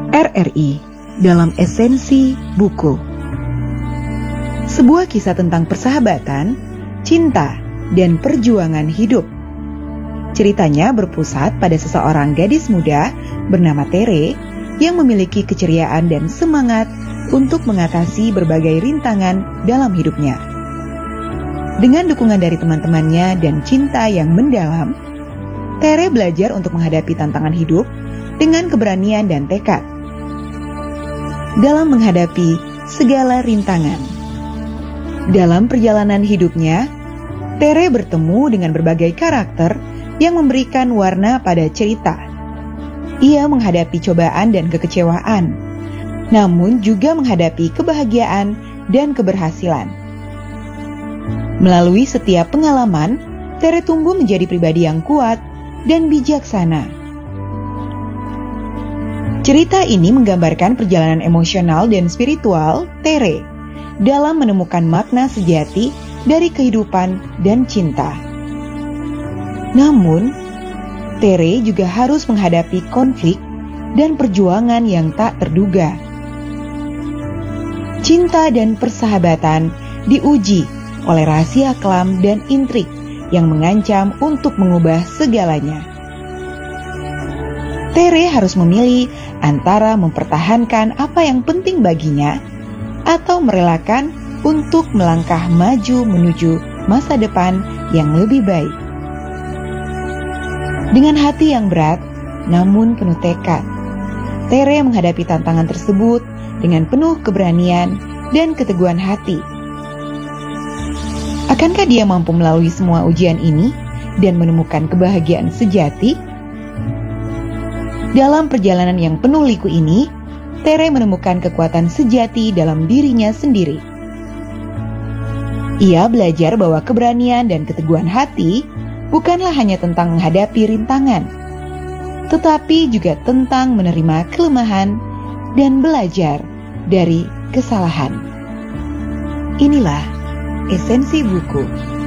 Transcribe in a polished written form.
RRI dalam esensi buku. Sebuah kisah tentang persahabatan, cinta, dan perjuangan hidup. Ceritanya berpusat pada seseorang gadis muda bernama Tere yang memiliki keceriaan dan semangat untuk mengatasi berbagai rintangan dalam hidupnya. Dengan dukungan dari teman-temannya dan cinta yang mendalam, Tere belajar untuk menghadapi tantangan hidup dengan keberanian dan tekad. Dalam menghadapi segala rintangan, dalam perjalanan hidupnya, Tere bertemu dengan berbagai karakter yang memberikan warna pada cerita. Ia menghadapi cobaan dan kekecewaan, namun juga menghadapi kebahagiaan dan keberhasilan. Melalui setiap pengalaman, Tere tumbuh menjadi pribadi yang kuat dan bijaksana. Cerita ini menggambarkan perjalanan emosional dan spiritual Tere dalam menemukan makna sejati dari kehidupan dan cinta. Namun, Tere juga harus menghadapi konflik dan perjuangan yang tak terduga. Cinta dan persahabatan diuji oleh rahasia kelam dan intrik yang mengancam untuk mengubah segalanya. Tere harus memilih antara mempertahankan apa yang penting baginya atau merelakan untuk melangkah maju menuju masa depan yang lebih baik. Dengan hati yang berat, namun penuh tekad, Tere menghadapi tantangan tersebut dengan penuh keberanian dan keteguhan hati. Akankah dia mampu melalui semua ujian ini dan menemukan kebahagiaan sejati? Dalam perjalanan yang penuh liku ini, Tere menemukan kekuatan sejati dalam dirinya sendiri. Ia belajar bahwa keberanian dan keteguhan hati bukanlah hanya tentang menghadapi rintangan, tetapi juga tentang menerima kelemahan dan belajar dari kesalahan. Inilah esensi buku.